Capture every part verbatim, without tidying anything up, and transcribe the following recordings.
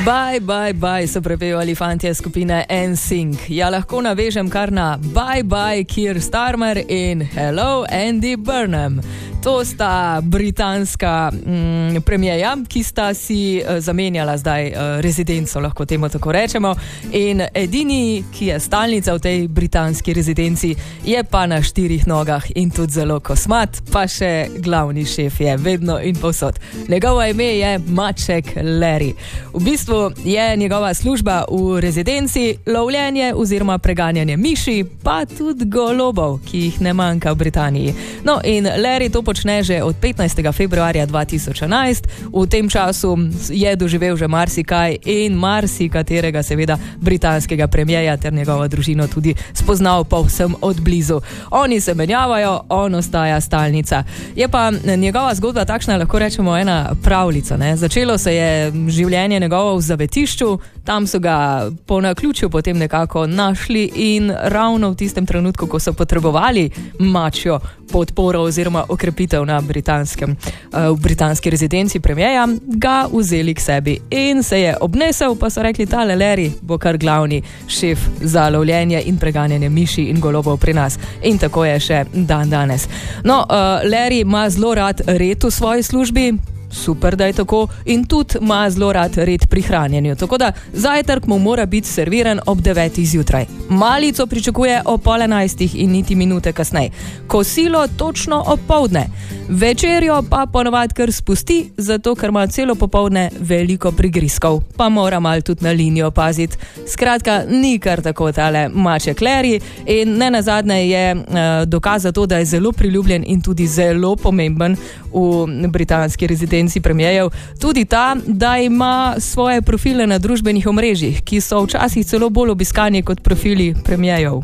Bye, bye, bye so prepevali fantje skupine N Sync. Ja, lahko navežem kar na Bye, bye, Keir Starmer in Hello, Andy Burnham. To sta britanska mm, premijeja, ki sta si uh, zamenjala zdaj uh, rezidenco, lahko temu tako rečemo. In edini, ki je stalnica v tej britanski rezidenci, je pa na štirih nogah in tudi zelo kosmat, pa še glavni šef je vedno in povsod. Njegovo ime je Maček Larry. V bistvu je njegova služba v rezidenci lovljenje oziroma preganjanje miši, pa tudi golobov, ki jih ne manjka v Britaniji. No in Larry to počne že od petnajstega februarja dva tisoč enajst. V tem času je doživel že marsikaj in marsikaterega seveda britanskega premijeja ter njegovo družino tudi spoznal povsem od blizu. Oni se menjavajo, on ostaja stalnica. Je pa njegova zgodba takšna, lahko rečemo, ena pravljica, ne? Začelo se je življenje njegovo v zavetišču, tam so ga po naključju potem nekako našli in ravno v tistem trenutku, ko so potrebovali mačjo podporo oziroma okrepitev na britanskem, v britanski rezidenci premijeja, ga vzeli k sebi in se je obnesel, pa so rekli, tale Larry bo kar glavni šef za lovljenje in preganjanje miši in golobov pri nas. In tako je še dan danes. No, uh, Larry ima zelo rad red v svoji službi, super, da je tako, in tudi ima zelo rad red pri hranjenju. Tako da zajtrk mu mora biti serviran ob devetih zjutraj. Malico pričakuje ob pol enajstih in niti minute kasneje. Kosilo točno ob povdne. Večerjo pa ponovad kar spusti, zato ker ima celo popovdne veliko prigrizkov. Pa mora mal tudi na linijo paziti. Skratka, ni kar tako tale Maček Larry in ne nazadnje je uh, dokaz za to, da je zelo priljubljen in tudi zelo pomemben v britanski rezidenci premijejev. Tudi ta, da ima svoje profile na družbenih omrežjih, ki so včasih celo bolj obiskani kot profili premijejev.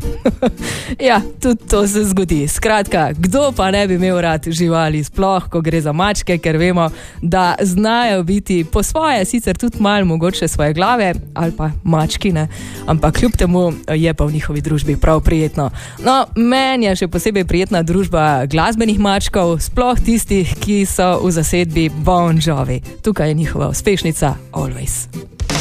Ja, tudi to se zgodi. Skratka, kdo pa ne bi imel rad živali, sploh, ko gre za mačke, ker vemo, da znajo biti po svoje, sicer tudi malo mogoče svoje glave, ali pa mačkine, ampak kljub temu je pa v njihovi družbi prav prijetno. No, meni je še posebej prijetna družba glasbenih mačkov, sploh tistih, ki so v zasedbi Bon Jovi. Tukaj je njihova uspešnica Always.